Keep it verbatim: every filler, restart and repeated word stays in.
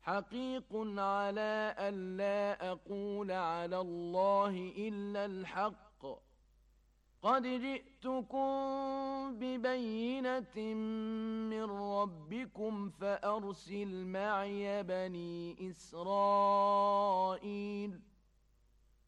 حقيق على ألا أقول على الله إلا الحق قد جئتكم ببينة من ربكم فأرسل معي بني إسرائيل